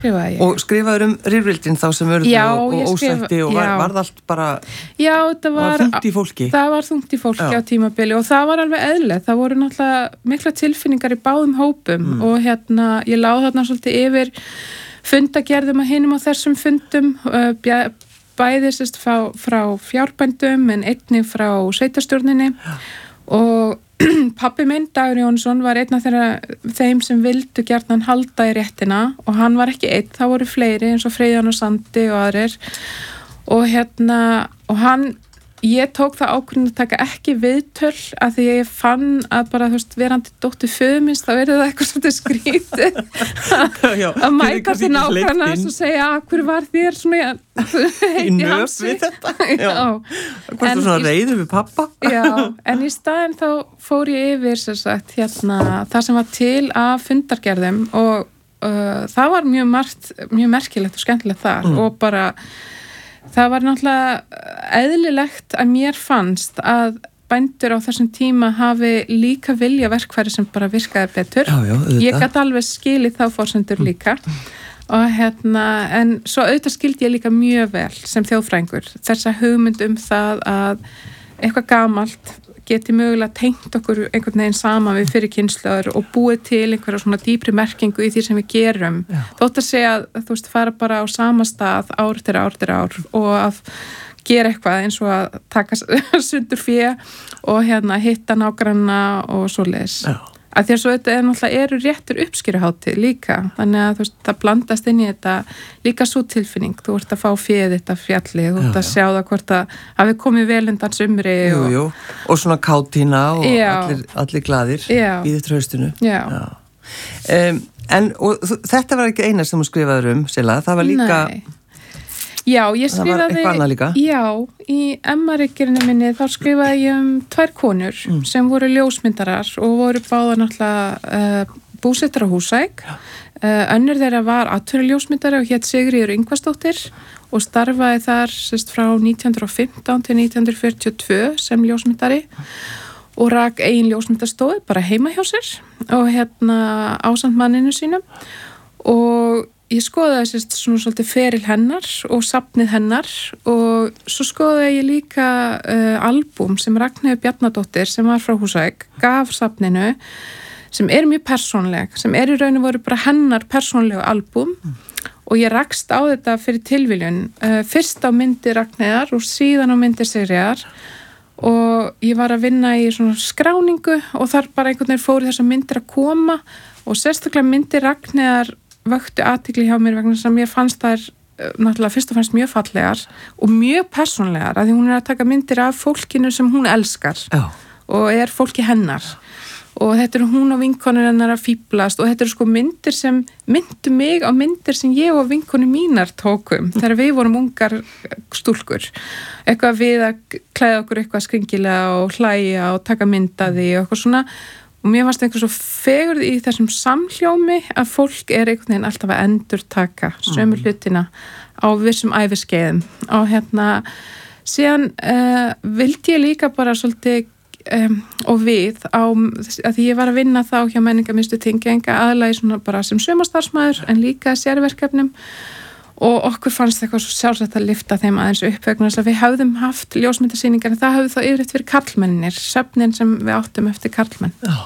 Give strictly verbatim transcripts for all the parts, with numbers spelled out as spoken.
skrifaði ég. Og skrifaður um rifrildin þá sem urðu já, og, og skrifa, ósætti og var, var það allt bara já, það var, var þungt í fólki? Það var þungt í fólki já. Á tímabili og það var alveg eðlilegt. Það voru náttúrulega mikla tilfinningar í báðum hópum mm. og hérna, ég láð þarna svolítið yfir fundagerðum að hinum á þessum fundum, bæði sérst frá, frá fjárbændum en einnig frá sveitarstjórninni já. Og pabbi minn, Dagur Jónsson, var einn af þeirra þeim sem vildu gjarnan halda í réttina og hann var ekki einn, það voru fleiri eins og Freyjan og Sandi og aðrir og hérna, og hann ég tók það ákvörðun að taka ekki viðtöl að því ég fann að bara, þú veist, verandi dóttir föður minns, þá verður það eitthvað svolítið skrítið að mæta til nákvæmlega og segja, hver var þér svona í nöf við þetta? Já, hvort þú svona reiður við pappa? Já, en í staðinn þá fór ég yfir, sem sagt, hérna, það sem var til af fundargerðum og uh, það var mjög margt, mjög merkilegt og skemmtilegt þar mm. og bara það var náttúrulega eðlilegt að mér fannst að bændur á þessum tíma hafi líka vilja verkfæri sem bara virkaði betur. Já, já, ég gat alveg skilið þá forsendur líka og hérna, en svo auðvitað skildi ég líka mjög vel sem þjóðfræðingur þessa hugmynd um það að eitthvað gamalt geti mögulega tengt okkur einhvern veginn saman við fyrir kynslóður og búið til einhverja svona dýpri merkingu í því sem við gerum. Já. Þótt að segja að þú veist fara bara á sama stað ár til ár til ár og að gera eitthvað eins og að taka sundur fé og hérna hitta nágranna og svoleiðis. Já. Að því að svo þetta er náttúrulega eru réttur uppskýruhátíð líka, þannig að þú veist, það blandast inn í þetta líka svo tilfinning, þú ert að fá féð þetta fjalli, þú ert að sjá það hvort að hafi komið vel undan sumri og... Jú, jú, og svona kátína og allir, allir glaðir í þetta haustinu. Já. Já. Um, en og, þetta var ekki eina sem þú skrifaður um, Silla, það var líka... Nei. Já, ég skrifaði, já, í emmaríkirinu minni þá skrifaði ég um tvær konur mm. sem voru ljósmyndarar og voru báða náttúrulega uh, búsettar á Húsavík. Uh, önnur þeirra var atvinnuljósmyndari og hét Sigríður Ingvarsdóttir og starfaði þar sérst frá nítján hundruð og fimmtán til nítján hundruð fjörutíu og tvö sem ljósmyndari og rak eigin ljósmyndastofu bara heima hjá sér og hérna ásamt manninu sínum og ég skoðaði sérst svona svolítið feril hennar og safnið hennar og svo skoðaði ég líka uh, albúm sem Ragnheiður Bjarnadóttir sem var frá Húsavík gaf safninu sem er mjög persónleg, sem er í raun og veru bara hennar persónlegu albúm mm. og ég rakst á þetta fyrir tilviljun uh, fyrst á myndi Ragnheiðar og síðan á myndi Sigríðar og ég var að vinna í svona skráningu og þar bara einhvern veginn fóru þessar myndir að koma og sérstaklega myndi Ragnheiðar vöktu athygli hjá mér vegna sem mér fannst þær náttúrulega fyrst og fannst mjög fallegar og mjög persónlegar að því hún er að taka myndir af fólkinu sem hún elskar Já. Og er fólki hennar og þetta eru hún og vinkonur hennar að fíblast og þetta eru sko myndir sem myndu mig á myndir sem ég og vinkonur mínar tókum þegar við vorum ungar stúlkur eitthvað við að klæða okkur eitthvað skringilega og hlæja og taka myndaði og eitthvað svona og mér fannst einhver svo fegurð í þessum samhljómi að fólk er einhvern veginn alltaf að endurtaka sömu mm. hlutina á vissum æviskeiðum og hérna síðan uh, vildi ég líka bara svolítið um, og við á, að því ég var að vinna þá hjá menningarmiðstöð Þingeyinga aðallega svona bara sem sumarstarfsmaður en líka sérverkefnum og okkur fannst eitthvað svo sjálfsagt að lyfta þeim aðeins upp vegna þess að við hafðum haft ljósmyndasýningar en það hafði þá yfirleitt verið karlmennir, söfnin sem við áttum eftir karlmenn. Oh.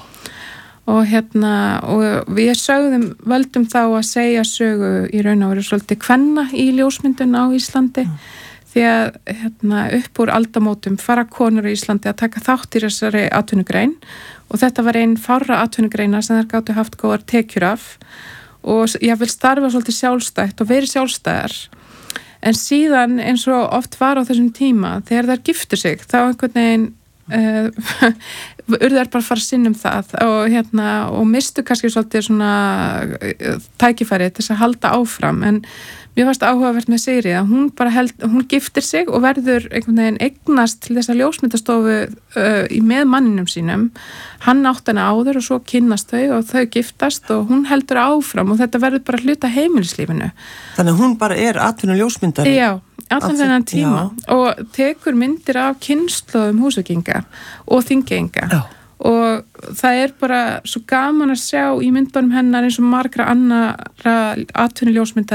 Og hérna, og við sögðum, völdum þá að segja sögu í raun og veru svolítið kvenna í ljósmyndun á Íslandi mm. því að hérna, upp úr aldamótum fara konur í Íslandi að taka þátt í þessari atvinnugrein og þetta var einn fárra atvinnugreina sem þær gátu haft góðar tekjur af og ég vil starfa svolítið sjálfstætt og verið sjálfstæðar en síðan eins og oft var á þessum tíma þegar þær giftu sig þá einhvern veginn uh, urðu þær bara að fara sinn um það og, hérna, og mistu kannski svolítið svona tækifæri til þess að halda áfram en mér fannst áhugavert með Sigríði að hún bara held, hún giftir sig og verður einhvern veginn eignast til þess að ljósmyndastofu uh, í með manninum sínum hann átt hana áður og svo kynnast þau og þau giftast og hún heldur áfram og þetta verður bara hluta heimilislífinu Þannig að hún bara er atvinnu ljósmyndari Já, allan þennan tíma já. Og tekur myndir af kynslóðum Húsvíkinga og Þingeyinga og það er bara svo gaman að sjá í myndunum hennar eins og margra annara atvinnuljósmynda